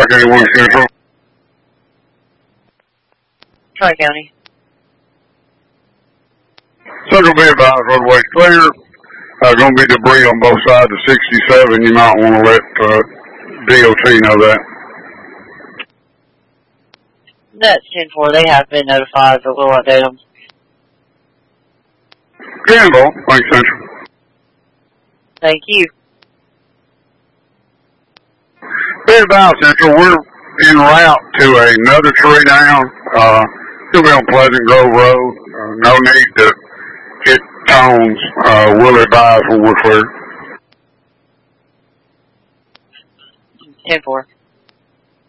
81 Central. Tri-County. Central be advised, roadway clear. Going to be debris on both sides of 67. You might want to let DOT know that. That's 10-4. They have been notified, but we'll update them. Cannonball, thanks, Central. Thank you. Be advised, Central, we're en route to another tree down. Still be on Pleasant Grove Road. No need to hit tones. We'll advise when we're clear. 10-4.